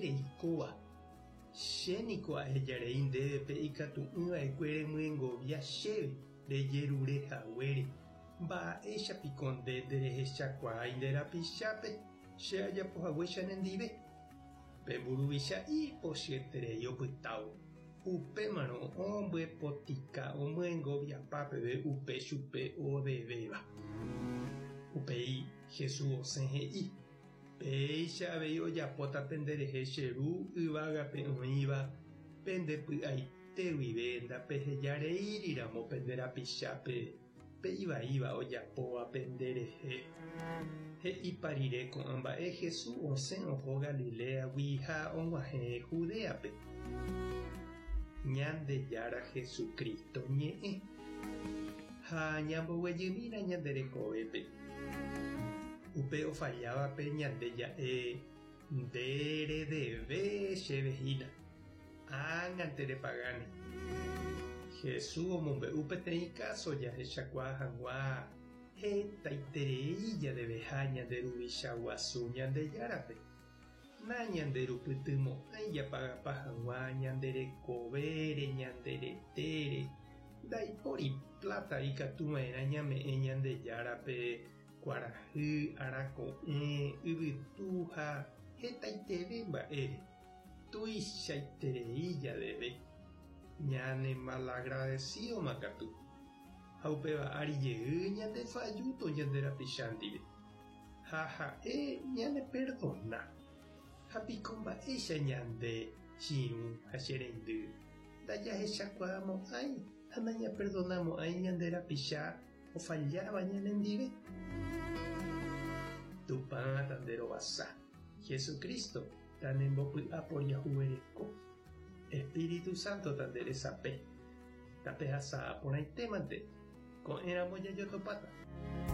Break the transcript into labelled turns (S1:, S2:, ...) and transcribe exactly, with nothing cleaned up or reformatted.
S1: reikoa. Chéniko ahejareinde pe ikatu'ỹva'ekuére myengovia chéve rejerurehaguére. Mba'éichapiko nde nderehechakuaa nderapichápe che ajapohague chenendive. Pe mburuvicha ipochyetérei opytávo. Upémarõ ombyepotĩka omyengoviapápe upe chupe ovevéva. Upéi Jesús osẽ he'i. Péicha avei ojapóta penderehe che ru yvágape oĩva pendepy'aite guive ndapehejareíriramo penderapichápe pe ivaíva ojapóva penderehe. He'ípa rire ko'ã mba'e Jesús osẽ oho Galileagui ha og̃uahẽ Judeape. Ñandejára Jesucristo ñe'ẽ ha ñamboguejymíra ñande rekovépe. Upe ofallávape ñande ja'e nderedeve chevehína ángante repagani. Jesús omombe'u peteĩ káso jahechakuaa hag̃ua hetaiterei jadeveha ñanderuvicha guasu Ñandejárape. Na ñanderupytymo'ãi japagapa hag̃ua ñanderekóvere ñanderetére ndaipóri plata ikatuva'erã ñame'ẽ Ñandejárape kuarahy, arako'ẽ, yvytu ha hetaiteve mba'ére tuichaiterei jadeve ñane malagradecido makatu. Ha upéva ári jey ñandefajúto ñanderapicha ndive ha ha'e ñane perdona. Ha piko mba'éicha ñande chiru ha chereindy ndajahechakuaamo'ãi ha nañaperdonamo'ãi ñanderapicha ofalláva ñanendive. Tupã tanderovasa Jesucristo tanembopy'apo jahuvereko. Espíritu Santo tanderesape tapehasa porãitémante ko'ẽramo jajotopáta.